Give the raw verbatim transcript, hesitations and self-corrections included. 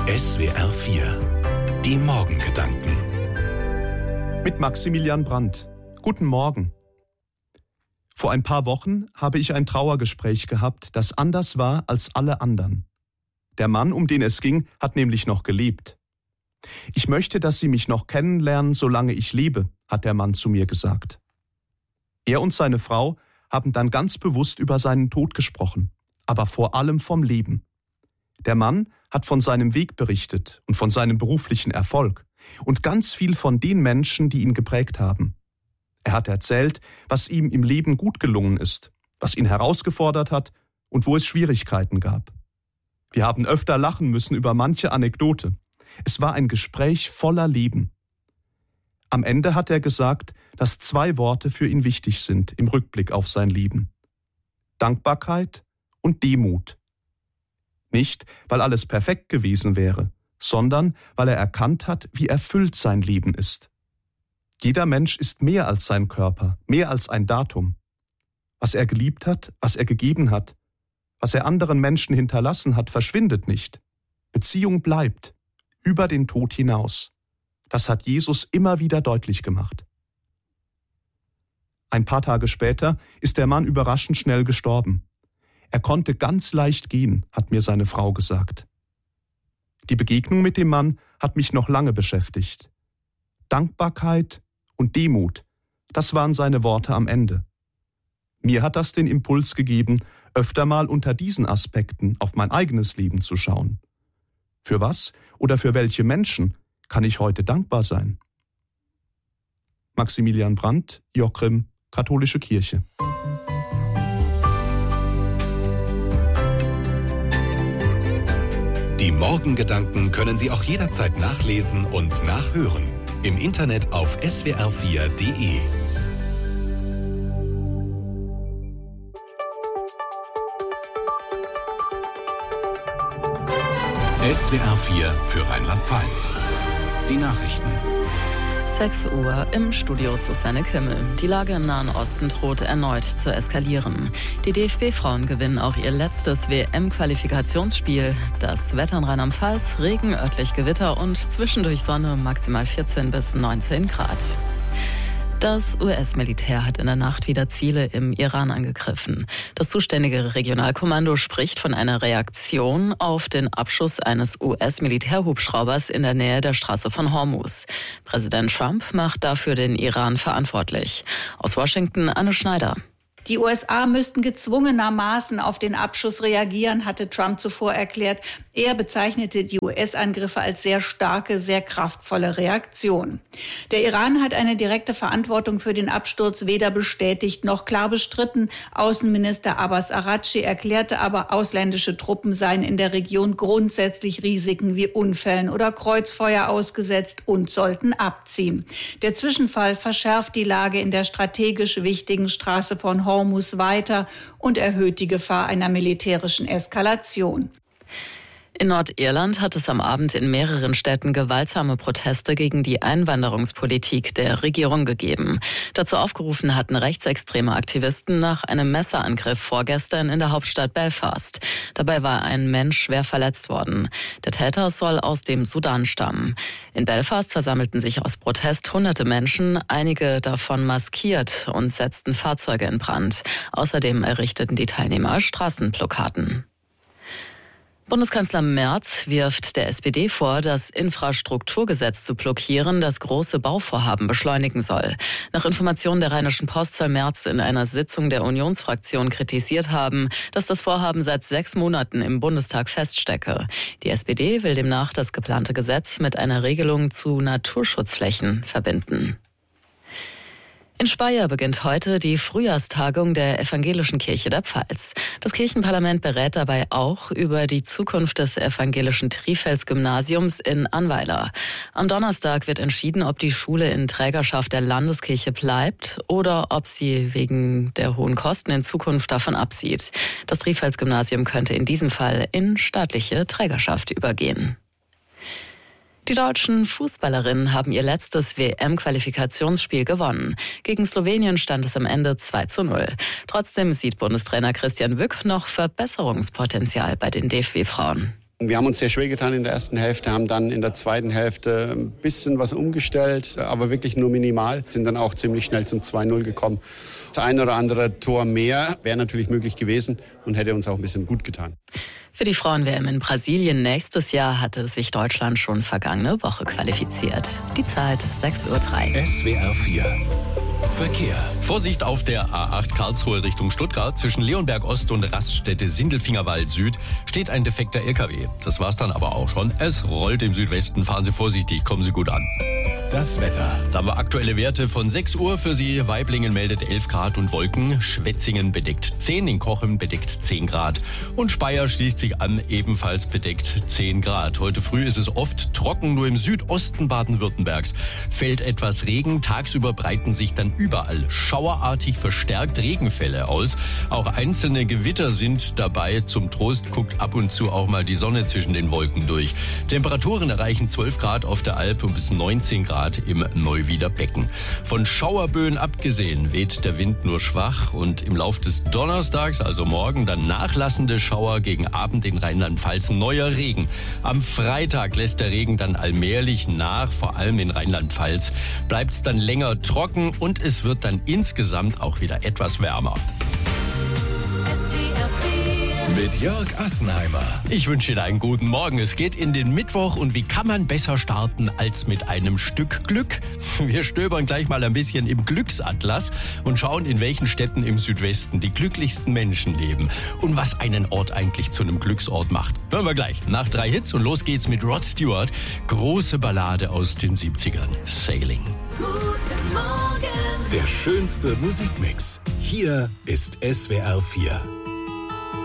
S W R vier. Die Morgengedanken. Mit Maximilian Brandt. Guten Morgen. Vor ein paar Wochen habe ich ein Trauergespräch gehabt, das anders war als alle anderen. Der Mann, um den es ging, hat nämlich noch gelebt. Ich möchte, dass Sie mich noch kennenlernen, solange ich lebe, hat der Mann zu mir gesagt. Er und seine Frau haben dann ganz bewusst über seinen Tod gesprochen, aber vor allem vom Leben. Der Mann hat von seinem Weg berichtet und von seinem beruflichen Erfolg und ganz viel von den Menschen, die ihn geprägt haben. Er hat erzählt, was ihm im Leben gut gelungen ist, was ihn herausgefordert hat und wo es Schwierigkeiten gab. Wir haben öfter lachen müssen über manche Anekdote. Es war ein Gespräch voller Leben. Am Ende hat er gesagt, dass zwei Worte für ihn wichtig sind im Rückblick auf sein Leben: Dankbarkeit und Demut. Nicht, weil alles perfekt gewesen wäre, sondern weil er erkannt hat, wie erfüllt sein Leben ist. Jeder Mensch ist mehr als sein Körper, mehr als ein Datum. Was er geliebt hat, was er gegeben hat, was er anderen Menschen hinterlassen hat, verschwindet nicht. Beziehung bleibt, über den Tod hinaus. Das hat Jesus immer wieder deutlich gemacht. Ein paar Tage später ist der Mann überraschend schnell gestorben. Er konnte ganz leicht gehen, hat mir seine Frau gesagt. Die Begegnung mit dem Mann hat mich noch lange beschäftigt. Dankbarkeit und Demut, das waren seine Worte am Ende. Mir hat das den Impuls gegeben, öfter mal unter diesen Aspekten auf mein eigenes Leben zu schauen. Für was oder für welche Menschen kann ich heute dankbar sein? Maximilian Brandt, Jochrim, Katholische Kirche. Die Morgengedanken können Sie auch jederzeit nachlesen und nachhören. Im Internet auf S W R vier Punkt D E. S W R vier für Rheinland-Pfalz. Die Nachrichten. sechs Uhr im Studio Susanne Kimmel. Die Lage im Nahen Osten droht erneut zu eskalieren. Die D F B-Frauen gewinnen auch ihr letztes W M-Qualifikationsspiel. Das Wetter in Rheinland-Pfalz: Regen, örtlich Gewitter und zwischendurch Sonne, maximal vierzehn bis neunzehn Grad. Das U S-Militär hat in der Nacht wieder Ziele im Iran angegriffen. Das zuständige Regionalkommando spricht von einer Reaktion auf den Abschuss eines U S-Militärhubschraubers in der Nähe der Straße von Hormuz. Präsident Trump macht dafür den Iran verantwortlich. Aus Washington Anne Schneider. Die U S A müssten gezwungenermaßen auf den Abschuss reagieren, hatte Trump zuvor erklärt. Er bezeichnete die U S-Angriffe als sehr starke, sehr kraftvolle Reaktion. Der Iran hat eine direkte Verantwortung für den Absturz weder bestätigt noch klar bestritten. Außenminister Abbas Araghchi erklärte aber, ausländische Truppen seien in der Region grundsätzlich Risiken wie Unfällen oder Kreuzfeuer ausgesetzt und sollten abziehen. Der Zwischenfall verschärft die Lage in der strategisch wichtigen Straße von Hormuz weiter und erhöht die Gefahr einer militärischen Eskalation. In Nordirland hat es am Abend in mehreren Städten gewaltsame Proteste gegen die Einwanderungspolitik der Regierung gegeben. Dazu aufgerufen hatten rechtsextreme Aktivisten nach einem Messerangriff vorgestern in der Hauptstadt Belfast. Dabei war ein Mensch schwer verletzt worden. Der Täter soll aus dem Sudan stammen. In Belfast versammelten sich aus Protest hunderte Menschen, einige davon maskiert, und setzten Fahrzeuge in Brand. Außerdem errichteten die Teilnehmer Straßenblockaden. Bundeskanzler Merz wirft der S P D vor, das Infrastrukturgesetz zu blockieren, das große Bauvorhaben beschleunigen soll. Nach Informationen der Rheinischen Post soll Merz in einer Sitzung der Unionsfraktion kritisiert haben, dass das Vorhaben seit sechs Monaten im Bundestag feststecke. Die S P D will demnach das geplante Gesetz mit einer Regelung zu Naturschutzflächen verbinden. In Speyer beginnt heute die Frühjahrstagung der Evangelischen Kirche der Pfalz. Das Kirchenparlament berät dabei auch über die Zukunft des evangelischen Trifels-Gymnasiums in Annweiler. Am Donnerstag wird entschieden, ob die Schule in Trägerschaft der Landeskirche bleibt oder ob sie wegen der hohen Kosten in Zukunft davon absieht. Das Trifels-Gymnasium könnte in diesem Fall in staatliche Trägerschaft übergehen. Die deutschen Fußballerinnen haben ihr letztes W M-Qualifikationsspiel gewonnen. Gegen Slowenien stand es am Ende zwei zu null. Trotzdem sieht Bundestrainer Christian Wück noch Verbesserungspotenzial bei den D F B-Frauen. Wir haben uns sehr schwer getan in der ersten Hälfte, haben dann in der zweiten Hälfte ein bisschen was umgestellt, aber wirklich nur minimal. Sind dann auch ziemlich schnell zum zwei null gekommen. Das ein oder andere Tor mehr wäre natürlich möglich gewesen und hätte uns auch ein bisschen gut getan. Für die Frauen-W M in Brasilien nächstes Jahr hatte sich Deutschland schon vergangene Woche qualifiziert. Die Zeit sechs Uhr drei. S W R vier Verkehr. Vorsicht auf der A acht Karlsruhe Richtung Stuttgart. Zwischen Leonberg Ost und Raststätte Sindelfingerwald Süd steht ein defekter L K W. Das war's dann aber auch schon. Es rollt im Südwesten. Fahren Sie vorsichtig, kommen Sie gut an. Das Wetter. Da haben wir aktuelle Werte von sechs Uhr für Sie. Waiblingen meldet elf Grad und Wolken. Schwetzingen bedeckt zehn, in Cochem bedeckt zehn Grad. Und Speyer schließt sich an, ebenfalls bedeckt zehn Grad. Heute früh ist es oft trocken, nur im Südosten Baden-Württembergs fällt etwas Regen. Tagsüber breiten sich dann überall schauerartig verstärkt Regenfälle aus. Auch einzelne Gewitter sind dabei. Zum Trost guckt ab und zu auch mal die Sonne zwischen den Wolken durch. Temperaturen erreichen zwölf Grad auf der Alp und bis neunzehn Grad im Neuwieder Becken. Von Schauerböen abgesehen weht der Wind nur schwach und im Lauf des Donnerstags, also morgen, dann nachlassende Schauer, gegen Abend in Rheinland-Pfalz neuer Regen. Am Freitag lässt der Regen dann allmählich nach, vor allem in Rheinland-Pfalz bleibt es dann länger trocken und es wird dann insgesamt auch wieder etwas wärmer. Mit Jörg Assenheimer. Ich wünsche Ihnen einen guten Morgen. Es geht in den Mittwoch und wie kann man besser starten als mit einem Stück Glück? Wir stöbern gleich mal ein bisschen im Glücksatlas und schauen, in welchen Städten im Südwesten die glücklichsten Menschen leben und was einen Ort eigentlich zu einem Glücksort macht. Hören wir gleich nach drei Hits und los geht's mit Rod Stewart. Große Ballade aus den siebzigern. Sailing. Guten Morgen. Der schönste Musikmix. Hier ist S W R vier.